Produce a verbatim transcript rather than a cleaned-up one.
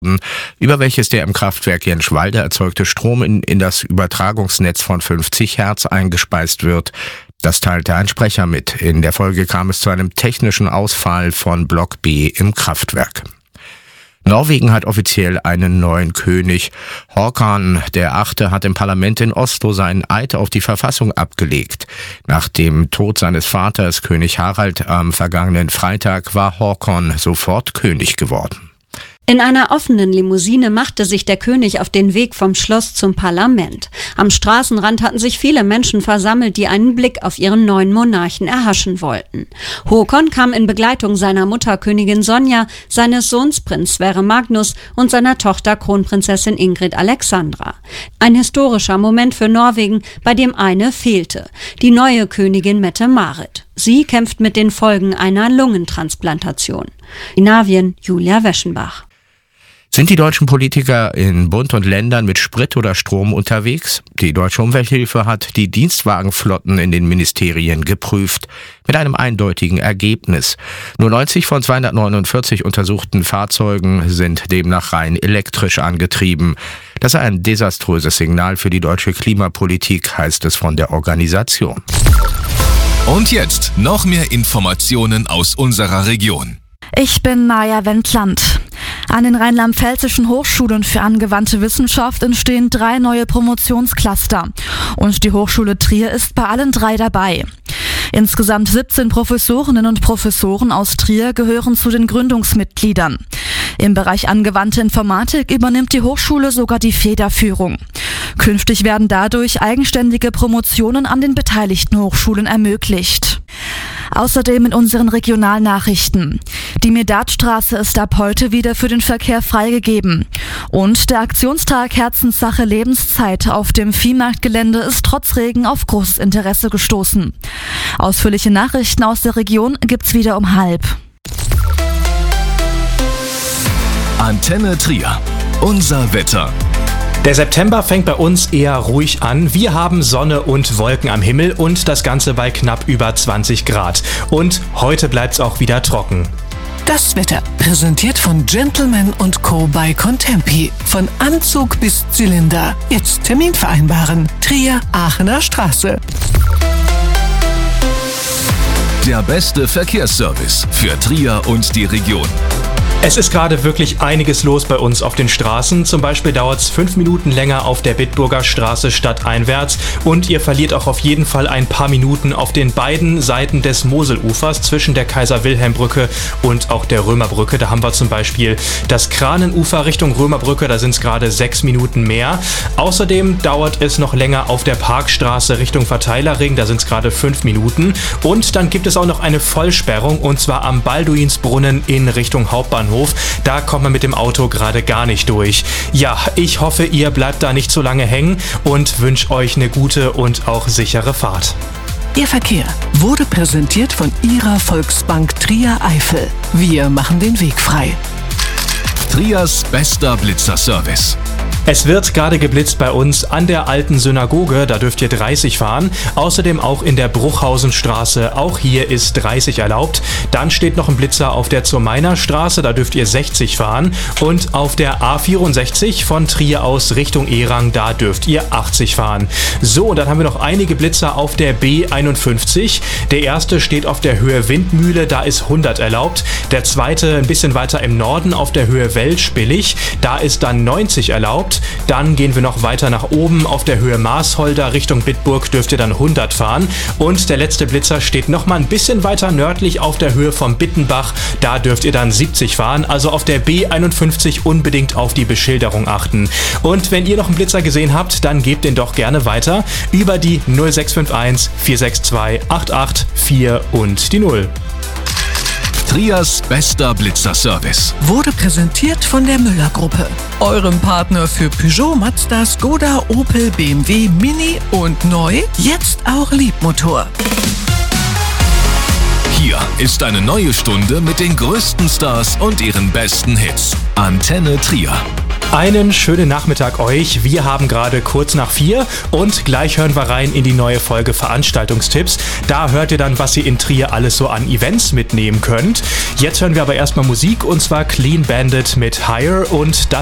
worden, über welches der im Kraftwerk Jenschwalde erzeugte Strom in, in das Übertragungsnetz von fünfzig Hertz eingespeist wird. Das teilte ein Sprecher mit. In der Folge kam es zu einem technischen Ausfall von Block B im Kraftwerk. Norwegen hat offiziell einen neuen König. Håkon der Achte hat im Parlament in Oslo seinen Eid auf die Verfassung abgelegt. Nach dem Tod seines Vaters, König Harald, am vergangenen Freitag war Håkon sofort König geworden. In einer offenen Limousine machte sich der König auf den Weg vom Schloss zum Parlament. Am Straßenrand hatten sich viele Menschen versammelt, die einen Blick auf ihren neuen Monarchen erhaschen wollten. Håkon kam in Begleitung seiner Mutter Königin Sonja, seines Sohns Prinz Sverre Magnus und seiner Tochter Kronprinzessin Ingrid Alexandra. Ein historischer Moment für Norwegen, bei dem eine fehlte: die neue Königin Mette-Marit. Sie kämpft mit den Folgen einer Lungentransplantation. Skandinavien, Julia Weschenbach. Sind die deutschen Politiker in Bund und Ländern mit Sprit oder Strom unterwegs? Die Deutsche Umwelthilfe hat die Dienstwagenflotten in den Ministerien geprüft, mit einem eindeutigen Ergebnis. Nur neunzig von zweihundertneunundvierzig untersuchten Fahrzeugen sind demnach rein elektrisch angetrieben. Das sei ein desaströses Signal für die deutsche Klimapolitik, heißt es von der Organisation. Und jetzt noch mehr Informationen aus unserer Region. Ich bin Maja Wendland. An den rheinland-pfälzischen Hochschulen für angewandte Wissenschaft entstehen drei neue Promotionscluster. Und die Hochschule Trier ist bei allen drei dabei. Insgesamt siebzehn Professorinnen und Professoren aus Trier gehören zu den Gründungsmitgliedern. Im Bereich angewandte Informatik übernimmt die Hochschule sogar die Federführung. Künftig werden dadurch eigenständige Promotionen an den beteiligten Hochschulen ermöglicht. Außerdem in unseren Regionalnachrichten. Die Medatstraße ist ab heute wieder für den Verkehr freigegeben. Und der Aktionstag Herzenssache Lebenszeit auf dem Viehmarktgelände ist trotz Regen auf großes Interesse gestoßen. Ausführliche Nachrichten aus der Region gibt's wieder um halb. Antenne Trier. Unser Wetter. Der September fängt bei uns eher ruhig an. Wir haben Sonne und Wolken am Himmel und das Ganze bei knapp über zwanzig Grad. Und heute bleibt's auch wieder trocken. Das Wetter präsentiert von Gentleman und Co. bei Contempi. Von Anzug bis Zylinder. Jetzt Termin vereinbaren. Trier, Aachener Straße. Der beste Verkehrsservice für Trier und die Region. Es ist gerade wirklich einiges los bei uns auf den Straßen. Zum Beispiel dauert es fünf Minuten länger auf der Bitburger Straße stadteinwärts und ihr verliert auch auf jeden Fall ein paar Minuten auf den beiden Seiten des Moselufers zwischen der Kaiser-Wilhelm-Brücke und auch der Römerbrücke. Da haben wir zum Beispiel das Kranenufer Richtung Römerbrücke, da sind es gerade sechs Minuten mehr. Außerdem dauert es noch länger auf der Parkstraße Richtung Verteilerring, da sind es gerade fünf Minuten. Und dann gibt es auch noch eine Vollsperrung und zwar am Balduinsbrunnen in Richtung Hauptbahnhof. Da kommt man mit dem Auto gerade gar nicht durch. Ja, ich hoffe, ihr bleibt da nicht so lange hängen und wünsche euch eine gute und auch sichere Fahrt. Ihr Verkehr wurde präsentiert von Ihrer Volksbank Trier Eifel. Wir machen den Weg frei. Triers bester Blitzerservice. Es wird gerade geblitzt bei uns an der alten Synagoge, da dürft ihr dreißig fahren. Außerdem auch in der Bruchhausenstraße, auch hier ist dreißig erlaubt. Dann steht noch ein Blitzer auf der Zurmeiner Straße, da dürft ihr sechzig fahren. Und auf der A vierundsechzig von Trier aus Richtung Erang, da dürft ihr achtzig fahren. So, und dann haben wir noch einige Blitzer auf der B einundfünfzig. Der erste steht auf der Höhe Windmühle, da ist hundert erlaubt. Der zweite ein bisschen weiter im Norden auf der Höhe Welschbillig, da ist dann neunzig erlaubt. Dann gehen wir noch weiter nach oben auf der Höhe Maasholder Richtung Bitburg dürft ihr dann hundert fahren. Und der letzte Blitzer steht noch mal ein bisschen weiter nördlich auf der Höhe vom Bittenbach. Da dürft ihr dann siebzig fahren. Also auf der B einundfünfzig unbedingt auf die Beschilderung achten. Und wenn ihr noch einen Blitzer gesehen habt, dann gebt den doch gerne weiter über die null sechs fünf eins vier sechs zwei acht acht vier und die null. Triers bester Blitzerservice. Wurde präsentiert von der Müller-Gruppe. Eurem Partner für Peugeot, Mazda, Skoda, Opel, B M W, Mini und neu, jetzt auch Liebmotor. Hier ist eine neue Stunde mit den größten Stars und ihren besten Hits. Antenne Trier. Einen schönen Nachmittag euch. Wir haben gerade kurz nach vier und gleich hören wir rein in die neue Folge Veranstaltungstipps. Da hört ihr dann, was ihr in Trier alles so an Events mitnehmen könnt. Jetzt hören wir aber erstmal Musik und zwar Clean Bandit mit Higher und das